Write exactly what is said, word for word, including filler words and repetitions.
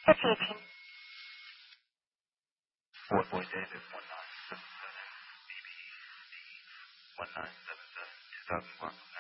fifty-eighteen. Fort Boy David, one nine seven seven, B B one nine seven seven, two thousand one.